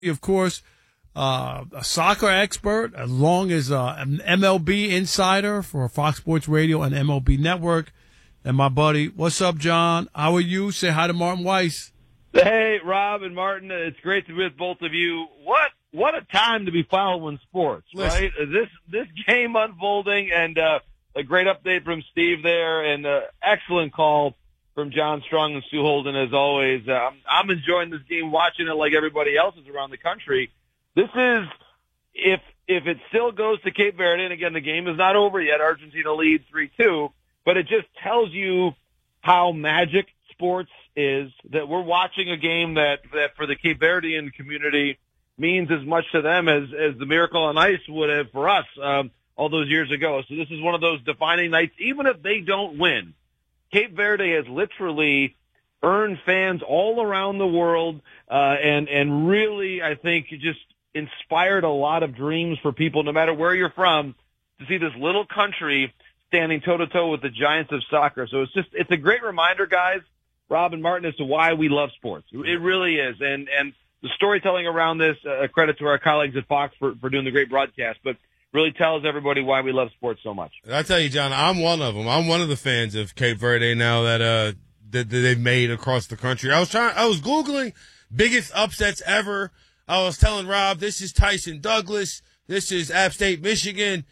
of course, a soccer expert, as long as an MLB insider for Fox Sports Radio and MLB Network. And my buddy, what's up, John? How are you? Say hi to Martin Weiss. Hey, Rob and Martin. It's great to be with both of you. What a time to be following sports, right? This game unfolding, and a great update from Steve there, and excellent call from John Strong and Stu Holden as always. I'm enjoying this game, watching it like everybody else is around the country. This is, if it still goes to Cape Verde, and again, the game is not over yet. Argentina leads 3-2, but it just tells you how magic sports is, that we're watching a game that for the Cape Verdean community means as much to them as the Miracle on Ice would have for us all those years ago. So this is one of those defining nights. Even if they don't win, Cape Verde has literally earned fans all around the world, and really, I think, just inspired a lot of dreams for people, no matter where you're from, to see this little country standing toe-to-toe with the giants of soccer. So it's a great reminder, guys, Rob and Martin, as to why we love sports. It really is. And the storytelling around this, a credit to our colleagues at Fox for doing the great broadcast, but really tells everybody why we love sports so much. I tell you, John, I'm one of them. I'm one of the fans of Cape Verde now that they've made across the country. I was Googling biggest upsets ever. I was telling Rob, this is Tyson Douglas. This is App State, Michigan.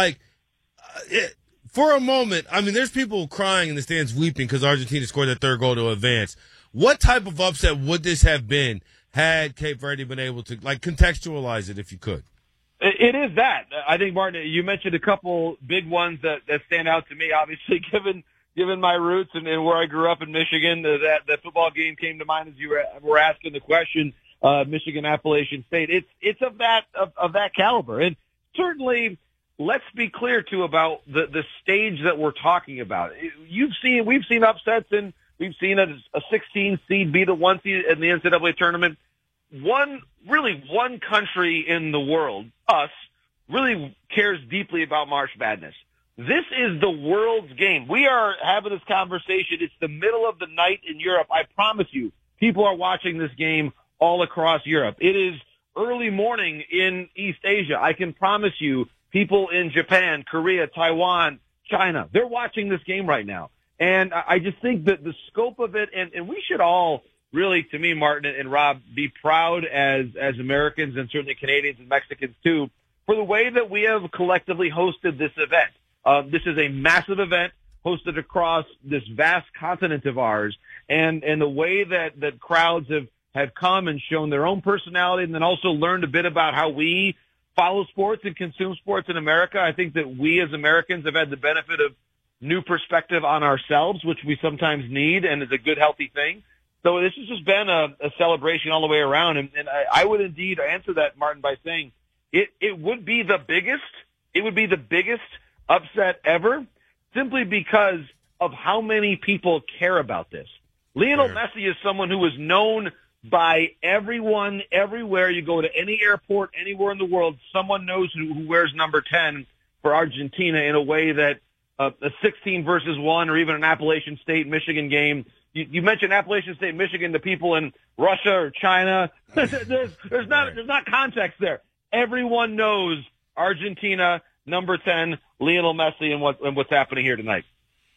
For a moment, I mean, there's people crying in the stands, weeping because Argentina scored that third goal to advance. What type of upset would this have been had Cape Verde been able to, contextualize it if you could? It is that. I think, Martin, you mentioned a couple big ones that stand out to me, obviously, given my roots and where I grew up in Michigan. That football game came to mind as you were asking the question, Michigan Appalachian State. It's of that caliber. And certainly, let's be clear, too, about the stage that we're talking about. We've seen upsets, and we've seen a 16 seed beat a 1 seed in the NCAA tournament. One country in the world, us, really cares deeply about March Madness. This is the world's game. We are having this conversation. It's the middle of the night in Europe. I promise you, people are watching this game all across Europe. It is early morning in East Asia. I can promise you, people in Japan, Korea, Taiwan, China, they're watching this game right now. And I just think that the scope of it, and we should all really, to me, Martin and Rob, be proud as Americans, and certainly Canadians and Mexicans too, for the way that we have collectively hosted this event. This is a massive event hosted across this vast continent of ours, and the way that crowds have come and shown their own personality, and then also learned a bit about how we follow sports and consume sports in America. I think that we as Americans have had the benefit of new perspective on ourselves, which we sometimes need, and is a good, healthy thing. So this has just been a celebration all the way around, and I would indeed answer that, Martin, by saying it would be the biggest upset ever, simply because of how many people care about this. Lionel Messi is someone who is known by everyone, everywhere. You go to any airport, anywhere in the world, someone knows who wears number 10 for Argentina, in a way that a 16 versus 1 or even an Appalachian State Michigan game. You mentioned Appalachian State Michigan to people in Russia or China. There's not context there. Everyone knows Argentina, number 10, Lionel Messi, and what's happening here tonight.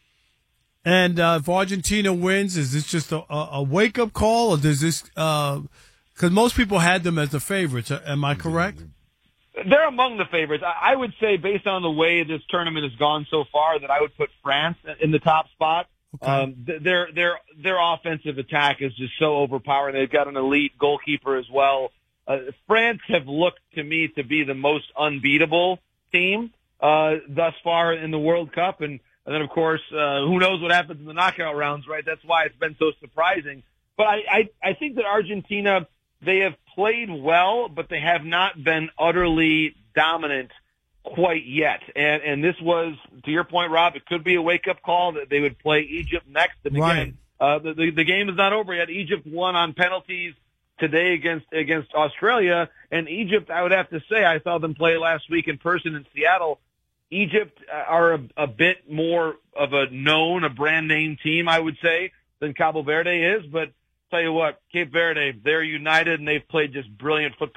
And if Argentina wins, is this just a wake-up call, or does this because most people had them as the favorites. Am I correct? They're among the favorites. I would say, based on the way this tournament has gone so far, that I would put France in the top spot. Okay. Their offensive attack is just so overpowering. They've got an elite goalkeeper as well. France have looked to me to be the most unbeatable team thus far in the World Cup, and then of course who knows what happens in the knockout rounds, right? That's why it's been so surprising. But I think that Argentina, they have played well, but they have not been utterly dominant quite yet. And this was, to your point, Rob, it could be a wake-up call that they would play Egypt next. And again, the game is not over yet. Egypt won on penalties today against Australia. And Egypt, I would have to say, I saw them play last week in person in Seattle. Egypt are a bit more of a brand name team, I would say, than Cabo Verde is. But tell you what, Cape Verde, they're united and they've played just brilliant football.